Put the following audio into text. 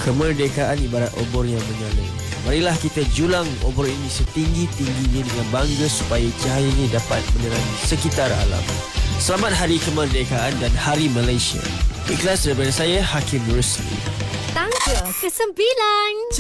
Kemerdekaan ibarat obor yang menyala. Marilah kita julang obor ini setinggi-tingginya dengan bangga supaya cahayanya dapat menerangi sekitar alam. Selamat Hari Kemerdekaan dan Hari Malaysia. Ikhlas daripada saya, Hakim Rusli. Tangga ke-9.